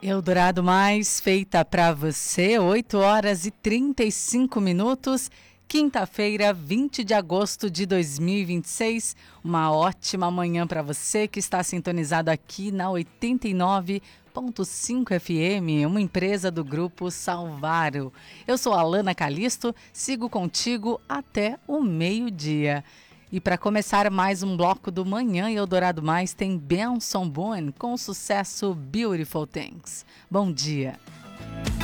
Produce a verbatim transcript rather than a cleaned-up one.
Eldorado Mais, feita para você, oito horas e trinta e cinco minutos, quinta-feira, vinte de agosto de dois mil e vinte e seis. Uma ótima manhã para você que está sintonizado aqui na oitenta e nove ponto cinco F M, uma empresa do Grupo Salvaro. Eu sou a Alana Calisto, sigo contigo até o meio-dia. E para começar mais um bloco do Manhã Eldorado Mais, tem Benson Boone com o sucesso Beautiful Things. Bom dia.